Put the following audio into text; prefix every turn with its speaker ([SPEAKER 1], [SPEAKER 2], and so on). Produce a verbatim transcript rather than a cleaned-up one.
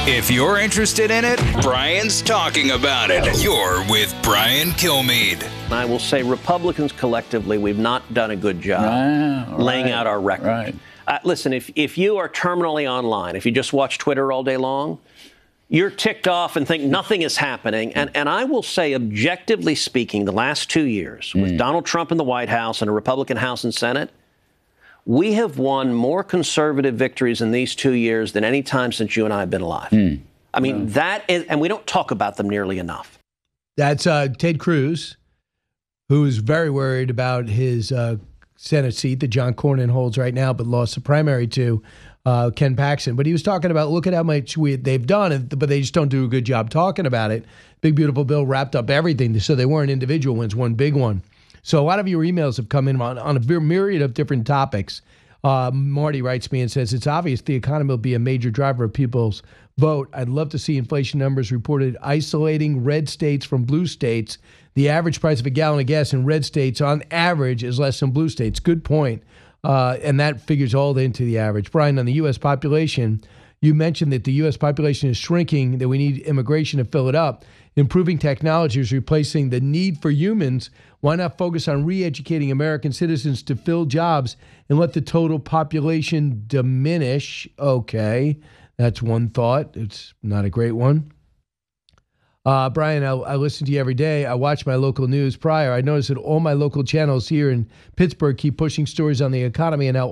[SPEAKER 1] If you're interested in it, Brian's talking about it. You're with Brian Kilmeade.
[SPEAKER 2] I will say Republicans collectively, we've not done a good job
[SPEAKER 3] ah, right,
[SPEAKER 2] laying out our record.
[SPEAKER 3] Right.
[SPEAKER 2] Uh, listen, if, if you are terminally online, if you just watch Twitter all day long, you're ticked off and think nothing is happening. And, and I will say, objectively speaking, the last two years, with
[SPEAKER 3] mm.
[SPEAKER 2] Donald Trump in the White House and a Republican House and Senate, we have won more conservative victories in these two years than any time since you and I have been alive. Mm. I mean, yeah. that is, and we don't talk about them nearly enough.
[SPEAKER 4] That's uh, Ted Cruz, who is very worried about his uh, Senate seat that John Cornyn holds right now, but lost the primary to uh, Ken Paxton. But he was talking about, look at how much we, they've done, but they just don't do a good job talking about it. Big Beautiful Bill wrapped up everything, so they weren't individual wins, one big one. So a lot of your emails have come in on, on a myriad of different topics. Uh, Marty writes me and says, it's obvious the economy will be a major driver of people's vote. I'd love to see inflation numbers reported isolating red states from blue states. The average price of a gallon of gas in red states on average is less than blue states. Good point. Uh, and that figures all into the average. Brian, on the U S population, you mentioned that the U S population is shrinking, that we need immigration to fill it up. Improving technology is replacing the need for humans. Why not focus on re-educating American citizens to fill jobs and let the total population diminish? Okay, that's one thought. It's not a great one. Uh, Brian, I, I listen to you every day. I watch my local news prior. I noticed that all my local channels here in Pittsburgh keep pushing stories on the economy and how